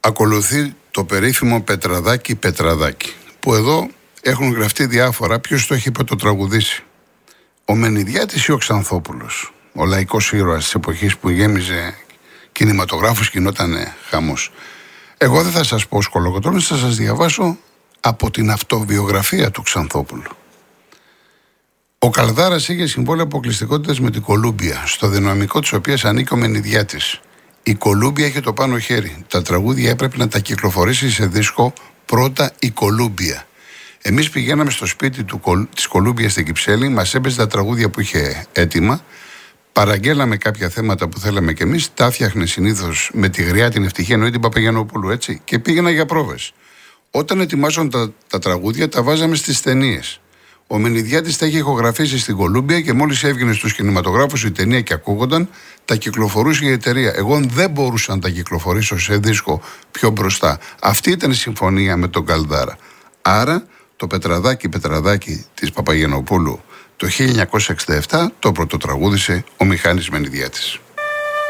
Ακολουθεί το περίφημο Πετραδάκι, που εδώ έχουν γραφτεί διάφορα. Ποιος το έχει πρωτοτραγουδήσει? Ο Μενιδιάτης ή ο Ξανθόπουλος? Ο λαϊκός ήρωας της εποχής που γέμιζε κινηματογράφους, γινότανε χαμός. Εγώ δεν θα σας πω σκολοκοτρώνες, θα σας διαβάσω από την αυτοβιογραφία του Ξανθόπουλου. Ο Καλδάρας είχε συμβόλαιο αποκλειστικότητας με την Κολούμπια, στο δυναμικό της οποίας ανήκει ο Μενιδιάτης. Η Κολούμπια είχε το πάνω χέρι. Τα τραγούδια έπρεπε να τα κυκλοφορήσει σε δίσκο πρώτα η Κολούμπια. Εμείς πηγαίναμε στο σπίτι της Κολούμπια στην Κυψέλη, μας έπαιζε τα τραγούδια που είχε έτοιμα, παραγγέλαμε κάποια θέματα που θέλαμε κι εμείς, τα φτιάχνε συνήθως με τη γριά την Ευτυχία, εννοεί την Παπαγιαννοπούλου, έτσι, και πήγαινα για πρόβες. Όταν ετοιμάζονταν τα τραγούδια, τα βάζαμε στις ταινίες. Ο Μενιδιάτης τα είχε ηχογραφήσει στην Κολούμπια και μόλις έβγαινε στους κινηματογράφους η ταινία και ακούγονταν, τα κυκλοφορούσε η εταιρεία. Εγώ δεν μπορούσα να τα κυκλοφορήσω σε δίσκο πιο μπροστά. Αυτή ήταν η συμφωνία με τον Καλδάρα. Άρα το Πετραδάκι της Παπαγιαννοπούλου το 1967 το πρωτοτραγούδισε ο Μιχάλης Μενιδιάτης.